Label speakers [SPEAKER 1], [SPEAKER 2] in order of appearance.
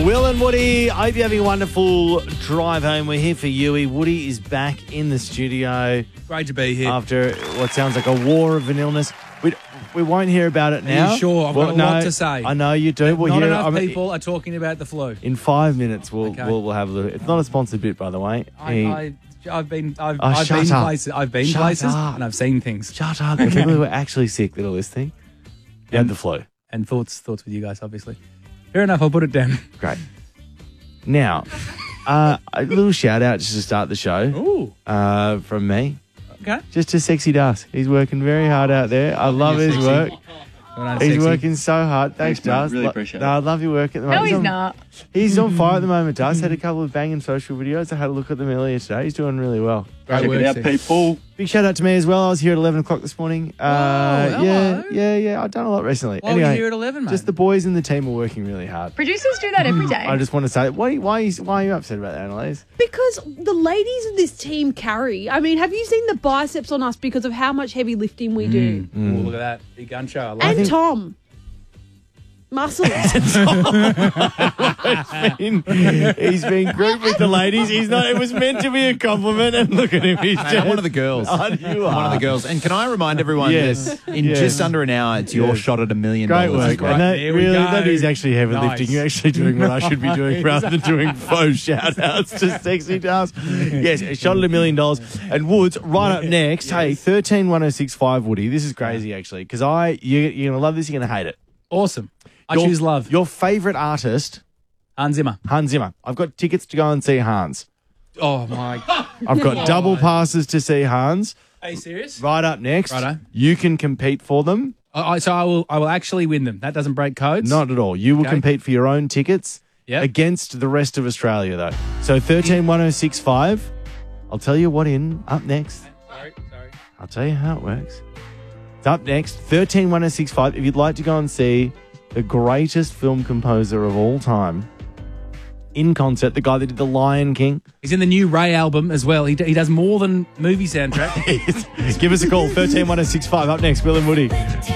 [SPEAKER 1] Will and Woody, I hope you're having a wonderful drive home. We're here for you. Woody is back in the studio.
[SPEAKER 2] Great to be here.
[SPEAKER 1] After what sounds like a war of an illness. We won't hear about it now.
[SPEAKER 2] Are you sure? I've got a lot to say.
[SPEAKER 1] I know you do.
[SPEAKER 2] Not enough people are talking about the flu.
[SPEAKER 1] In 5 minutes, we'll have a look. It's not a sponsored bit, by the way.
[SPEAKER 2] I've been places, and I've seen things.
[SPEAKER 1] Shut up. The people who are actually sick that are listening, you had the flu.
[SPEAKER 2] And thoughts with you guys, obviously. Fair enough, I'll put it down.
[SPEAKER 1] Great. Now, a little shout out just to start the show from me.
[SPEAKER 2] Okay.
[SPEAKER 1] Just to Sexy Das. He's working very hard out there. I love his work. He's working so hard. Thanks, Das.
[SPEAKER 3] Really appreciate it.
[SPEAKER 1] I love your work at the moment.
[SPEAKER 4] No, he's not.
[SPEAKER 1] He's on fire at the moment, Das. Had a couple of banging social videos. I had a look at them earlier today. He's doing really well.
[SPEAKER 2] Great
[SPEAKER 3] Check
[SPEAKER 2] work,
[SPEAKER 3] it out,
[SPEAKER 2] Sexy.
[SPEAKER 3] people.
[SPEAKER 1] Big shout out to me as well. I was here at 11 o'clock this morning.
[SPEAKER 2] hello.
[SPEAKER 1] Yeah. I've done a lot recently.
[SPEAKER 2] Why were you here at 11, mate?
[SPEAKER 1] Just the boys and the team are working really hard.
[SPEAKER 4] Producers do that every day.
[SPEAKER 1] I just want to say, why are you upset about that, Annalise?
[SPEAKER 5] Because the ladies of this team carry. I mean, have you seen the biceps on us because of how much heavy lifting we do?
[SPEAKER 2] Oh, look at that. Big gun show. I like
[SPEAKER 5] And
[SPEAKER 2] it.
[SPEAKER 5] Tom. Muscles.
[SPEAKER 1] He's been grouped with the ladies. It was meant to be a compliment, and look at him. He's
[SPEAKER 6] Mate, I'm one of the girls.
[SPEAKER 1] Oh, you are.
[SPEAKER 6] I'm one of the girls. And can I remind everyone
[SPEAKER 1] Yes.
[SPEAKER 6] that in
[SPEAKER 1] Yes.
[SPEAKER 6] just under an hour, it's your
[SPEAKER 1] Yes.
[SPEAKER 6] shot at $1 million.
[SPEAKER 1] Great work.
[SPEAKER 2] Great.
[SPEAKER 1] And that,
[SPEAKER 2] Here we
[SPEAKER 1] really,
[SPEAKER 2] go.
[SPEAKER 1] that is actually heavy
[SPEAKER 2] Nice.
[SPEAKER 1] lifting. You're actually doing what I should be doing rather than doing faux shout-outs to Sexy Das. Yes, a shot at $1 million. And Woods, right up next, hey, 131065, Woody. This is crazy, actually, because you're going to love this, you're going to hate it.
[SPEAKER 2] Awesome. I choose love.
[SPEAKER 1] Your favourite artist,
[SPEAKER 2] Hans Zimmer.
[SPEAKER 1] Hans Zimmer. I've got tickets to go and see Hans.
[SPEAKER 2] Oh, my.
[SPEAKER 1] I've got double passes to see Hans.
[SPEAKER 2] Are you serious?
[SPEAKER 1] Right up next,
[SPEAKER 2] Righto.
[SPEAKER 1] you can compete for them.
[SPEAKER 2] So I will actually win them. That doesn't break codes?
[SPEAKER 1] Not at all. You will
[SPEAKER 2] Okay.
[SPEAKER 1] compete for your own tickets
[SPEAKER 2] Yep.
[SPEAKER 1] against the rest of Australia, though. So 131065. I'll tell you what up next.
[SPEAKER 2] Sorry.
[SPEAKER 1] I'll tell you how it works. It's up next, 131065. If you'd like to go and see the greatest film composer of all time in concert, the guy that did The Lion King.
[SPEAKER 2] He's in the new Ray album as well. He does more than movie soundtrack.
[SPEAKER 1] Give us a call, 131065. Up next, Will and Woody.